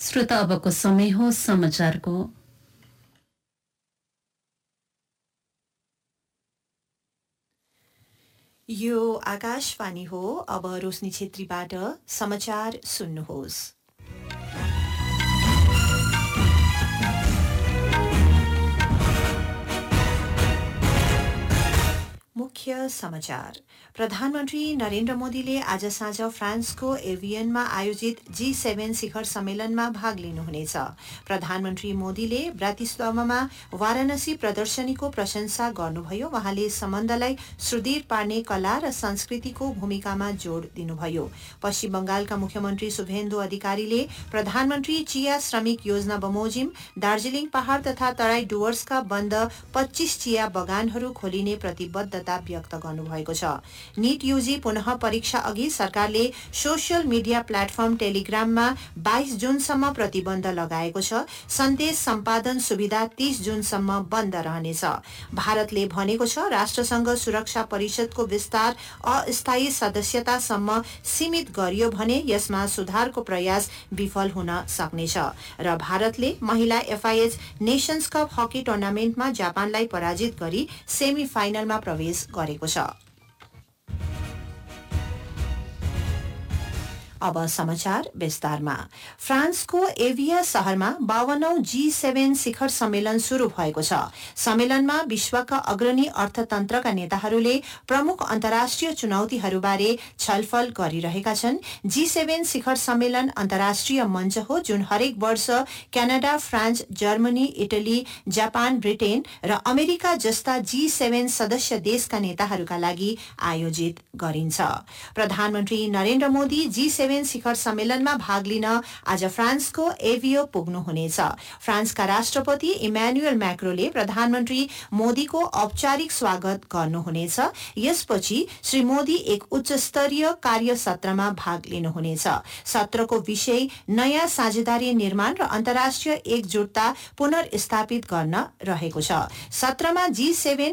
श्रोता अबको समय हो समाचारको। यो आकाशवाणी हो। अब रोशनी छेत्रीबाट समाचार सुन्नुहोस्। मुख्य समाचार। प्रधानमन्त्री नरेन्द्र मोदीले आज साँझ फ्रान्सको एभियनमा आयोजित G7 शिखर सम्मेलनमा भाग लिनुहुनेछ। प्रधानमन्त्री मोदीले ब्रातिस्लावामा वाराणसी प्रदर्शनीको प्रशंसा गर्नुभयो। वहाँले सम्बन्धलाई सुदृढ पार्ने कला र संस्कृतिको भूमिकामा जोड़ दिनुभयो। पश्चिम बंगालका मुख्यमन्त्री शुभेन्दु अधिकारीले प्रधानमन्त्री चिया श्रमिक योजना बमोजिम, दार्जीलिङ पहाड़ तथा तराई डुवर्सका बन्द 25 चिया बगानहरू खोलिने प्रतिबद्धता व्यक्त गर्नुभएको छ। नीट यूजी पुनः परीक्षा अघि सरकारले सोशल मिडिया प्लेटफर्म टेलिग्राममा 22 जुनसम्म प्रतिबन्ध लगाएको छ। सन्देश सम्पादन सुविधा 30 जुनसम्म बन्द रहनेछ। भारतले भनेको छ राष्ट्रसंघ सुरक्षा परिषदको विस्तार अस्थायी सदस्यतासम्म सीमित गरियो भने यसमा सुधारको प्रयास विफल हुन सक्नेछ। र भारतले महिला FIH नेशन्स कप हकी टुर्नामेन्टमा जापानलाई पराजित गरी सेमी फाइनलमा प्रवेश गरेको छ। अब समाचार विस्तारमा। फ्रान्सको एभिया शहरमा 52औं G7 शिखर सम्मेलन शुरू भएको छ। सम्मेलनमा विश्वका अग्रणी अर्थतन्त्रका नेताहरूले प्रमुख अन्तर्राष्ट्रिय चुनौतीहरूबारे छलफल गरिरहेका छन्। G7 शिखर सम्मेलन अन्तर्राष्ट्रिय मञ्च हो जुन हरेक वर्ष Canada, France, Germany, Italy, Japan, Britain र अमेरिका जस्ता G7 सदस्य देशका नेताहरूका लागि आयोजित गरिन्छ। प्रधानमन्त्री नरेन्द्र मोदी G7 शिखर सम्मेलनमा भाग लिन आज फ्रान्सको एभियो पुग्नुहुनेछ। फ्रान्सका राष्ट्रपति इमानुएल मैक्रोले प्रधानमन्त्री मोदीको औपचारिक स्वागत गर्नुहुनेछ। यसपछि श्री मोदी एक उच्च स्तरीय कार्य सत्रमा भाग लिनुहुनेछ। सत्रको विषय नयाँ साझेदारी निर्माण र अन्तर्राष्ट्रिय एकजुटता पुनर्स्थापित गर्न रहेको छ। सत्रमा G7